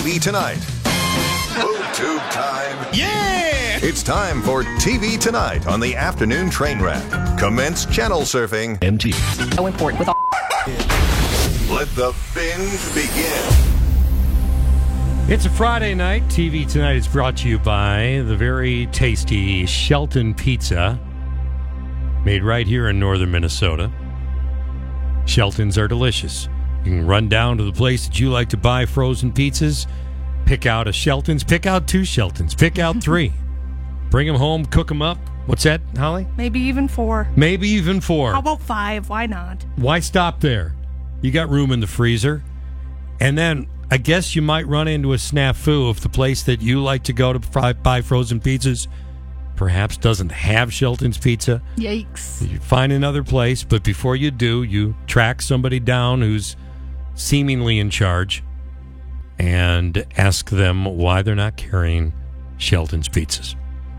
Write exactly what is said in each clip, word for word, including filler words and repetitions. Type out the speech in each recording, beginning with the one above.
V Tonight. BoobTube time. Yeah! It's time for T V Tonight on the afternoon train wreck. Commence channel surfing. M T. I went for it with all. Let the binge begin. It's a Friday night. T V Tonight is brought to you by the very tasty Shelton Pizza, made right here in northern Minnesota. Sheltons are delicious. You can run down to the place that you like to buy frozen pizzas, pick out a Shelton's, pick out two Sheltons, pick out three. Bring them home, cook them up. What's that, Holly? Maybe even four. Maybe even four. How about five? Why not? Why stop there? You got room in the freezer. And then I guess you might run into a snafu if the place that you like to go to fry, buy frozen pizzas perhaps doesn't have Shelton's Pizza. Yikes. You find another place, but before you do, you track somebody down who's seemingly in charge and ask them why they're not carrying Shelton's Pizzas.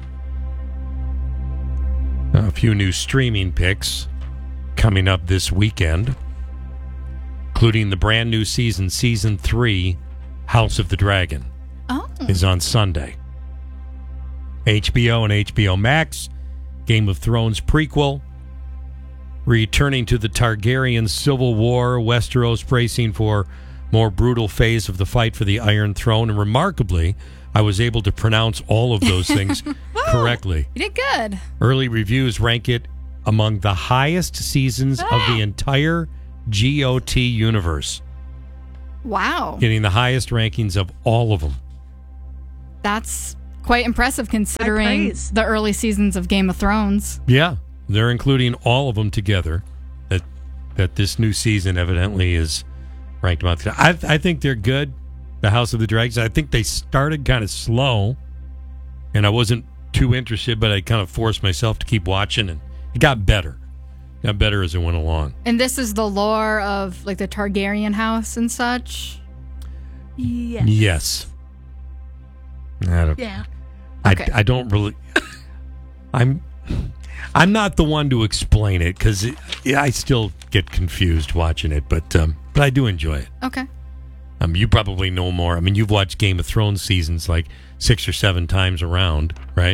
A few new streaming picks coming up this weekend, including the brand new season, Season three, House of the Dragon, Oh. is on Sunday. H B O and H B O Max, Game of Thrones prequel, returning to the Targaryen Civil War, Westeros bracing for more brutal phase of the fight for the Iron Throne, and remarkably, I was able to pronounce all of those things correctly. You did good. Early reviews rank it among the highest seasons of the entire G O T universe. Wow. Getting the highest rankings of all of them. That's quite impressive High considering praise. the early seasons of Game of Thrones. Yeah, they're including all of them together. That that this new season evidently is ranked among. I I think they're good. The House of the Dragons. I think they started kind of slow, and I wasn't too interested, but I kind of forced myself to keep watching, and it got better. Got better as it went along. And this is the lore of like the Targaryen house and such. Yes. Yes. I don't, Yeah. I, Okay. I don't really. I'm. I'm not the one to explain it because I still get confused watching it, but um, but I do enjoy it. Okay. Um, you probably know more. I mean, you've watched Game of Thrones seasons like six or seven times around, right?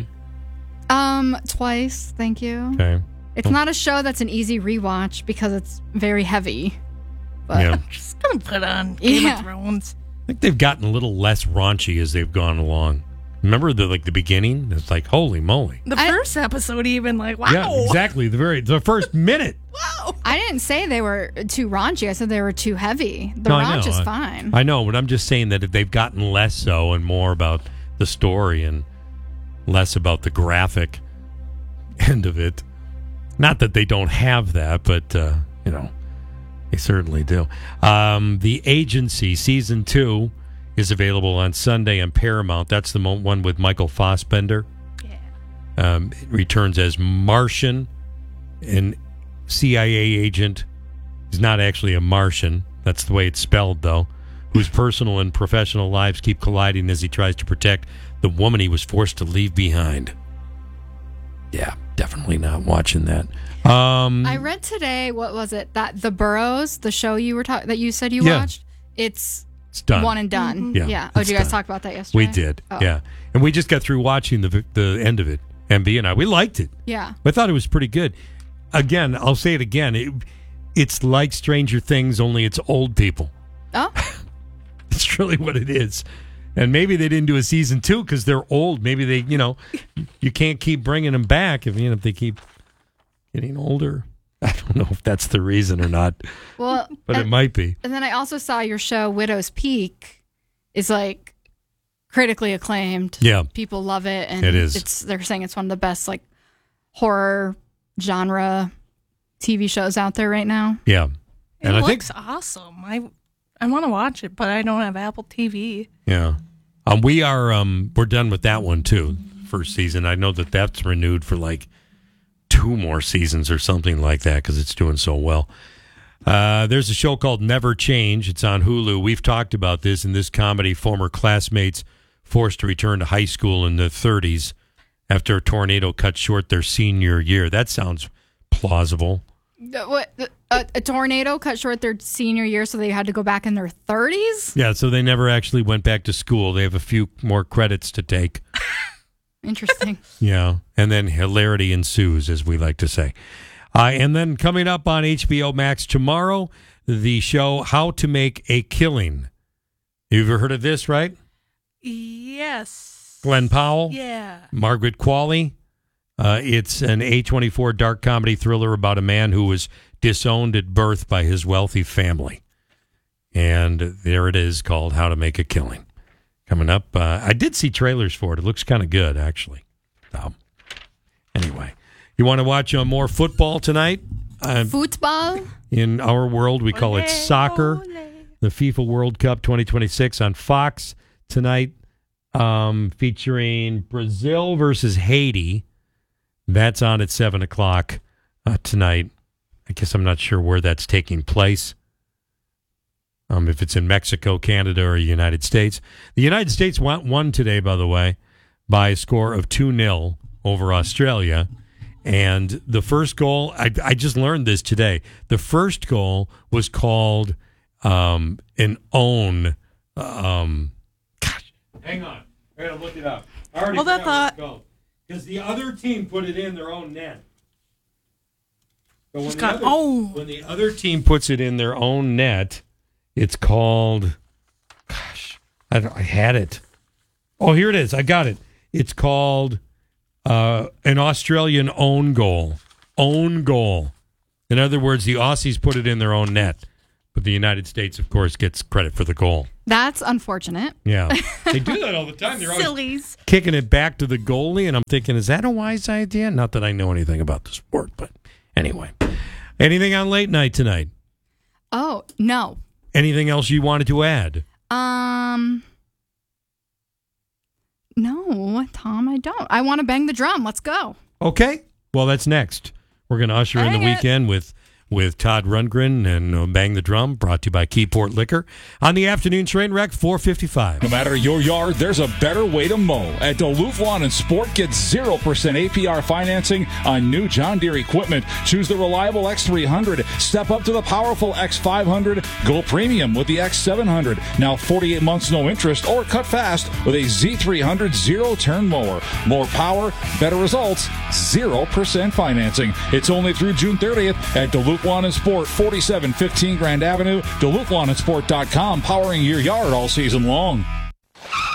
Um, twice, thank you. Okay. It's not a show that's an easy rewatch because it's very heavy. But Yeah. Just gonna put on Game Yeah. of Thrones. I think they've gotten a little less raunchy as they've gone along. Remember the like the beginning? It's like holy moly. The I- first episode, even like wow. Yeah, exactly. The very the first minute. I didn't say they were too raunchy. I said they were too heavy. The No, I raunch know. is I- fine. I know, but I'm just saying that if they've gotten less so and more about the story and less about the graphic end of it. Not that they don't have that, but, uh, you know, they certainly do. Um, the Agency, Season two, is available on Sunday on Paramount. That's the mo- one with Michael Fassbender. Yeah. Um, it returns as Martian, an C I A agent. He's not actually a Martian. That's the way it's spelled, though. Whose personal and professional lives keep colliding as he tries to protect the woman he was forced to leave behind. Yeah, definitely not watching that. Um, I read today, what was it? That The Burrows, the show you were ta- that you said you Yeah. watched, it's it's done. one and done. Yeah, Yeah. Oh, it's did you guys done. talk about that yesterday? We did, Oh. yeah. And we just got through watching the the end of it. M B and I, we liked it. Yeah. I thought it was pretty good. Again, I'll say it again. It, it's like Stranger Things, only it's old people. Oh, It's really what it is. And maybe they didn't do a season two because they're old. Maybe they, you know, you can't keep bringing them back if you know if they keep getting older. I don't know if that's the reason or not, well, but it and, might be. and then I also saw your show, Widow's Peak, is like critically acclaimed. Yeah. People love it. And It is. It's, they're saying it's one of the best like horror genre T V shows out there right now. Yeah, It and I think looks awesome. I I want to watch it, but I don't have Apple T V. yeah, um, we are um, we're done with that one too. First season. I know that that's renewed for like two more seasons or something like that because it's doing so well. Uh, there's a show called Never Change. It's on Hulu. We've talked about this. In this comedy, former classmates forced to return to high school in their thirties after a tornado cut short their senior year. That sounds plausible. Uh, What, a, a tornado cut short their senior year, so they had to go back in their thirties? Yeah, so they never actually went back to school. They have a few more credits to take. Interesting. Yeah, and then hilarity ensues, as we like to say. Uh, and then coming up on H B O Max tomorrow, the show How to Make a Killing. You've ever heard of this, right? Yes. Glenn Powell, Yeah. Margaret Qualley. Uh, it's an A twenty-four dark comedy thriller about a man who was disowned at birth by his wealthy family. And there it is, called How to Make a Killing. Coming up, uh, I did see trailers for it. It looks kind of good, actually. So, anyway, you want to watch uh, more football tonight? Uh, Football? in our world, we call it Ole, soccer. ole. The FIFA World Cup twenty twenty-six on Fox tonight, um, featuring Brazil versus Haiti. That's on at seven o'clock uh, tonight. I guess I'm not sure where that's taking place. Um, if it's in Mexico, Canada, or United States. The United States won, won today, by the way, by a score of two nil over Australia. And the first goal, I, I just learned this today. The first goal was called um, an own. Um, gosh, hang on. I got to look it up. I already Hold that forgot what it's thought. called. Because the other team put it in their own net. So when It's the got other- own. When the other team puts it in their own net, it's called, gosh, I, don't, I had it. Oh, here it is. I got it. It's called uh, an Australian own goal. Own goal. In other words, the Aussies put it in their own net. But the United States, of course, gets credit for the goal. That's unfortunate. Yeah. They do that all the time. They're always Sillies. kicking it back to the goalie, and I'm thinking, is that a wise idea? Not that I know anything about the sport, but anyway. Anything on late night tonight? Oh, no. Anything else you wanted to add? Um, no, Tom, I don't. I want to bang the drum. Let's go. Okay. Well, that's next. We're going to usher in the Bang it. weekend with with Todd Rundgren and uh, Bang the Drum, brought to you by Keyport Liquor. On the afternoon train wreck, four fifty-five. No matter your yard, there's a better way to mow. At Duluth Lawn and Sport, get zero percent A P R financing on new John Deere equipment. Choose the reliable X three hundred. Step up to the powerful X five hundred. Go premium with the X seven hundred. Now forty-eight months no interest, or cut fast with a Z three hundred zero-turn mower. More power, better results, zero percent financing. It's only through June thirtieth at Duluth Lawn and Sport, forty-seven fifteen Grand Avenue, Duluth Lawn and Sport dot com, powering your yard all season long.